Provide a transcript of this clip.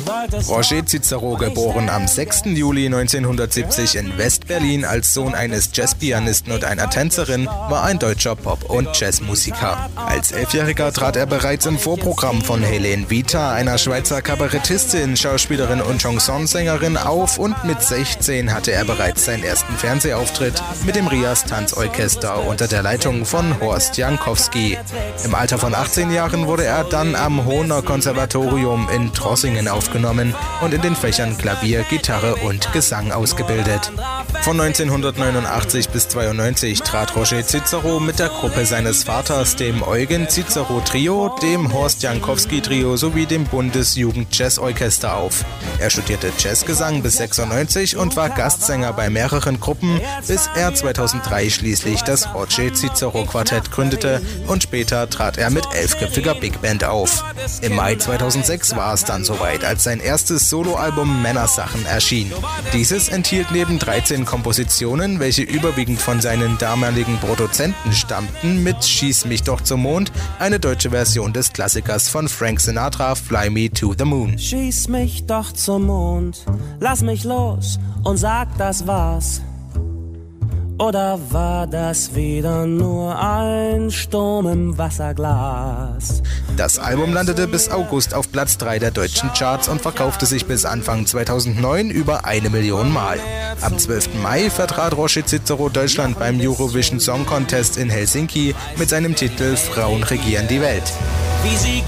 Roger Cicero, geboren am 6. Juli 1970 in West-Berlin als Sohn eines Jazzpianisten und einer Tänzerin, war ein deutscher Pop- und Jazzmusiker. Als 11-Jähriger trat er bereits im Vorprogramm von Helene Vita, einer Schweizer Kabarettistin, Schauspielerin und Chansonsängerin, auf, und mit 16 hatte er bereits seinen ersten Fernsehauftritt mit dem Rias Tanzorchester unter der Leitung von Horst Jankowski. Im Alter von 18 Jahren wurde er dann am Hohner Konservatorium in Trossingen aufgenommen und in den Fächern Klavier, Gitarre und Gesang ausgebildet. Von 1989 bis 1992 trat Roger Cicero mit der Gruppe seines Vaters, dem Eugen Cicero Trio, dem Horst Jankowski Trio sowie dem Bundesjugend-Jazz-Orchester auf. Er studierte Jazzgesang bis 96 und war Gastsänger bei mehreren Gruppen, bis er 2003 schließlich das Roger Cicero Quartett gründete, und später trat er mit 11-köpfiger Big Band auf. Im Mai 2006 war es dann soweit, als sein erstes Soloalbum Männersachen erschien. Dieses enthielt neben 13 Kompositionen, welche überwiegend von seinen damaligen Produzenten stammten, mit Schieß mich doch zum Mond, eine deutsche Version des Klassikers von Frank Sinatra, Fly Me to the Moon. Schieß mich doch zum Mond, lass mich los und sag, das war's. Oder war das wieder nur ein Sturm im Wasserglas? Das Album landete bis August auf Platz 3 der deutschen Charts und verkaufte sich bis Anfang 2009 über 1 Million Mal. Am 12. Mai vertrat Roger Cicero Deutschland beim Eurovision Song Contest in Helsinki mit seinem Titel Frauen regieren die Welt. Wie sie